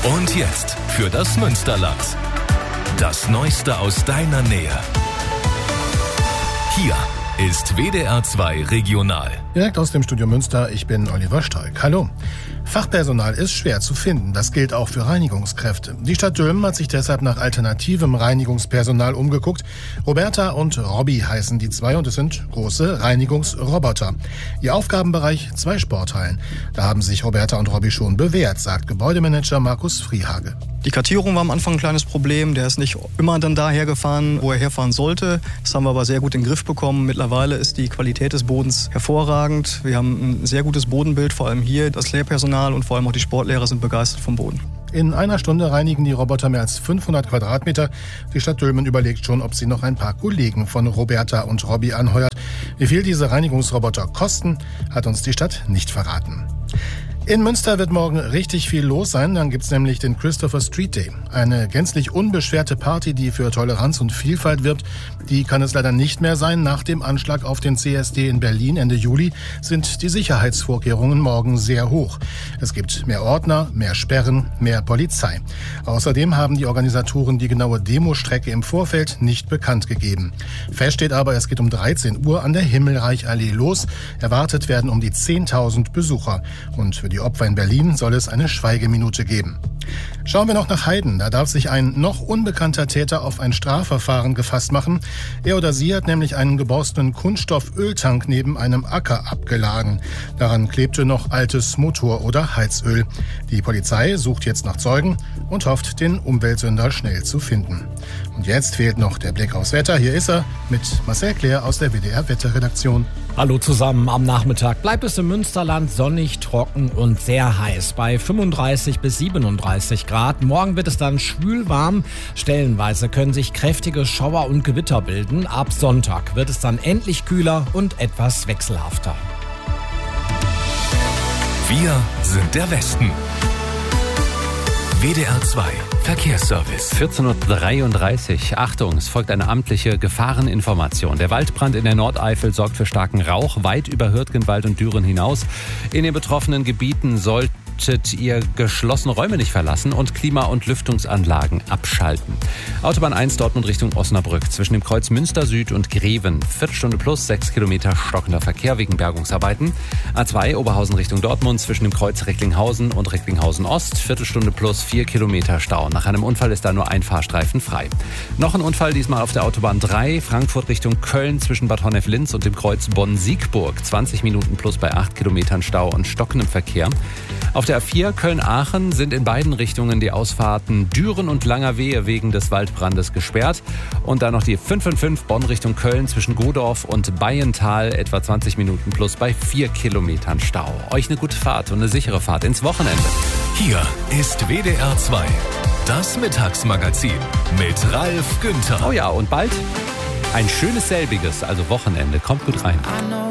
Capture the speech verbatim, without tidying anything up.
Und jetzt für das Münsterland. Das Neueste aus deiner Nähe. Hier ist W D R zwei Regional. Direkt aus dem Studio Münster, ich bin Oliver Stolk. Hallo. Fachpersonal ist schwer zu finden. Das gilt auch für Reinigungskräfte. Die Stadt Dülmen hat sich deshalb nach alternativem Reinigungspersonal umgeguckt. Roberta und Robby heißen die zwei und es sind große Reinigungsroboter. Ihr Aufgabenbereich zwei Sporthallen. Da haben sich Roberta und Robby schon bewährt, sagt Gebäudemanager Markus Friehage. Die Kartierung war am Anfang ein kleines Problem. Der ist nicht immer dann daher gefahren, wo er herfahren sollte. Das haben wir aber sehr gut in den Griff bekommen. Mittlerweile ist die Qualität des Bodens hervorragend. Wir haben ein sehr gutes Bodenbild, vor allem hier. Das Lehrpersonal und vor allem auch die Sportlehrer sind begeistert vom Boden. In einer Stunde reinigen die Roboter mehr als fünfhundert Quadratmeter. Die Stadt Dülmen überlegt schon, ob sie noch ein paar Kollegen von Roberta und Robby anheuert. Wie viel diese Reinigungsroboter kosten, hat uns die Stadt nicht verraten. In Münster wird morgen richtig viel los sein. Dann gibt's nämlich den Christopher Street Day. Eine gänzlich unbeschwerte Party, die für Toleranz und Vielfalt wirbt. Die kann es leider nicht mehr sein. Nach dem Anschlag auf den C S D in Berlin Ende Juli sind die Sicherheitsvorkehrungen morgen sehr hoch. Es gibt mehr Ordner, mehr Sperren, mehr Polizei. Außerdem haben die Organisatoren die genaue Demostrecke im Vorfeld nicht bekannt gegeben. Fest steht aber, es geht um dreizehn Uhr an der Himmelreichallee los. Erwartet werden um die zehntausend Besucher. Und für die Opfer in Berlin soll es eine Schweigeminute geben. Schauen wir noch nach Heiden. Da darf sich ein noch unbekannter Täter auf ein Strafverfahren gefasst machen. Er oder sie hat nämlich einen geborstenen Kunststofföltank neben einem Acker abgeladen. Daran klebte noch altes Motor- oder Heizöl. Die Polizei sucht jetzt nach Zeugen und hofft, den Umweltsünder schnell zu finden. Und jetzt fehlt noch der Blick aufs Wetter. Hier ist er mit Marcel Claire aus der W D R-Wetterredaktion. Hallo zusammen. Am Nachmittag bleibt es im Münsterland sonnig, trocken und sehr heiß bei fünfunddreißig bis siebenunddreißig Grad. Morgen wird es dann schwül warm. Stellenweise können sich kräftige Schauer und Gewitter bilden. Ab Sonntag wird es dann endlich kühler und etwas wechselhafter. Wir sind der Westen. W D R zwei Verkehrsservice. vierzehn Uhr dreiunddreißig. Achtung, es folgt eine amtliche Gefahreninformation. Der Waldbrand in der Nordeifel sorgt für starken Rauch, weit über Hürtgenwald und Düren hinaus. In den betroffenen Gebieten sollten ihr geschlossene Räume nicht verlassen und Klima- und Lüftungsanlagen abschalten. Autobahn eins Dortmund Richtung Osnabrück zwischen dem Kreuz Münster Süd und Greven. Viertelstunde plus, sechs Kilometer stockender Verkehr wegen Bergungsarbeiten. A zwei Oberhausen Richtung Dortmund zwischen dem Kreuz Recklinghausen und Recklinghausen Ost. Viertelstunde plus, vier Kilometer Stau. Nach einem Unfall ist da nur ein Fahrstreifen frei. Noch ein Unfall, diesmal auf der Autobahn drei, Frankfurt Richtung Köln zwischen Bad Honnef-Linz und dem Kreuz Bonn-Siegburg. zwanzig Minuten plus bei acht Kilometern Stau und stockendem Verkehr. Auf der A vier Köln-Aachen sind in beiden Richtungen die Ausfahrten Düren und Langerwehe wegen des Waldbrandes gesperrt. Und dann noch die fünf fünf fünf Bonn Richtung Köln zwischen Godorf und Bayental, etwa zwanzig Minuten plus bei vier Kilometern Stau. Euch eine gute Fahrt und eine sichere Fahrt ins Wochenende. Hier ist W D R zwei, das Mittagsmagazin mit Ralf Günther. Oh ja, und bald ein schönes selbiges, also Wochenende. Kommt gut rein.